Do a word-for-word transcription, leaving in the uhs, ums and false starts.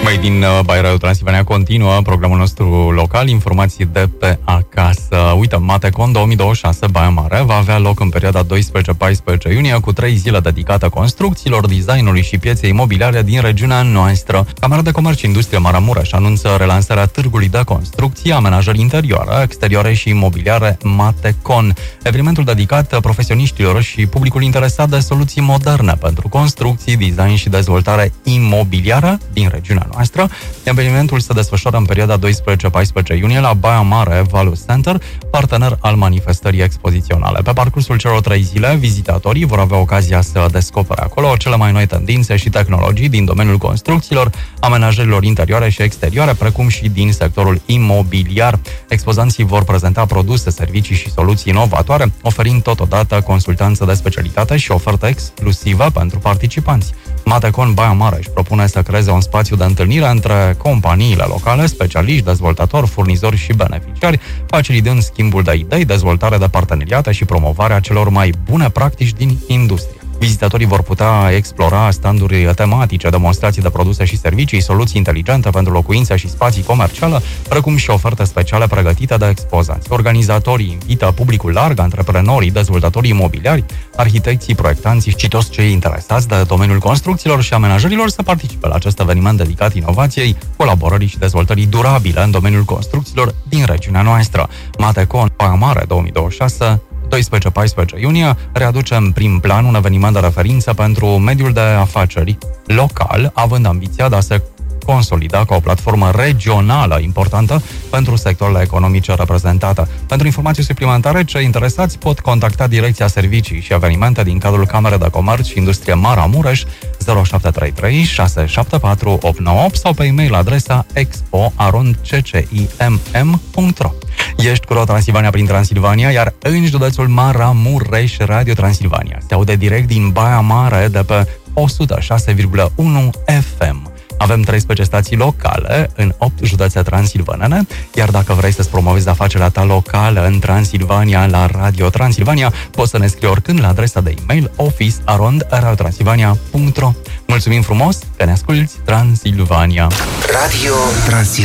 Mai din Bai Radio Transilvania continuă programul nostru local, informații de pe acasă. Uite, Matecon două mii douăzeci și șase Baia Mare va avea loc în perioada doisprezece paisprezece iunie cu trei zile dedicate construcțiilor, designului și pieței imobiliare din regiunea noastră. Camera de Comerț și Industrie Maramureș anunță relansarea târgului de construcții, amenajări interioare, exterioare și imobiliare Matecon. Evenimentul dedicat profesioniștilor și publicul interesat de soluții moderne pentru construcții, design și dezvoltare imobiliară din regiunea noastră. Evenimentul se desfășoară în perioada doisprezece paisprezece iunie la Baia Mare Value Center, partener al manifestării expoziționale. Pe parcursul celor trei zile, vizitatorii vor avea ocazia să descopere acolo cele mai noi tendințe și tehnologii din domeniul construcțiilor, amenajărilor interioare și exterioare, precum și din sectorul imobiliar. Expozanții vor prezenta produse, servicii și soluții inovatoare, oferind totodată consultanță de specialitate și ofertă exclusivă pentru participanți. Matecon Baia Mare își propune să creeze un spațiu de întâlnire între companiile locale, specialiști, dezvoltatori, furnizori și beneficiari, facilitând schimbul de idei, dezvoltare de parteneriate și promovarea celor mai bune practici din industrie. Vizitatorii vor putea explora standuri tematice, demonstrații de produse și servicii, soluții inteligente pentru locuințe și spații comerciale, precum și oferte speciale pregătite de expozanți. Organizatorii invită publicul larg, antreprenorii, dezvoltatorii imobiliari, arhitecții, proiectanții și toți cei interesați de domeniul construcțiilor și amenajărilor să participe la acest eveniment dedicat inovației, colaborării și dezvoltării durabile în domeniul construcțiilor din regiunea noastră. Matecon Baia Mare două mii douăzeci și șase, doisprezece paisprezece iunie, readuce în prim plan un eveniment de referință pentru mediul de afaceri local, având ambiția de a se consolida ca o platformă regională importantă pentru sectoarele economice reprezentate. Pentru informații suplimentare, cei interesați pot contacta Direcția Servicii și Evenimente din cadrul Camerei de Comerț și Industrie Maramureș zero șapte trei trei șase șapte patru opt nouă opt sau pe e-mail adresa expo arond c c i m m punct r o. Ești cu Rodeo Transilvania prin Transilvania, iar în județul Maramureș, Radio Transilvania se aude direct din Baia Mare de pe o sută șase virgulă unu F M. Avem treisprezece stații locale în opt județe transilvanene, iar dacă vrei să-ți promovezi afacerea ta locală în Transilvania la Radio Transilvania, poți să ne scrii oricând la adresa de e-mail office arond radio transilvania punct r o. Mulțumim frumos că ne asculti, Transilvania! Radio Transilvania.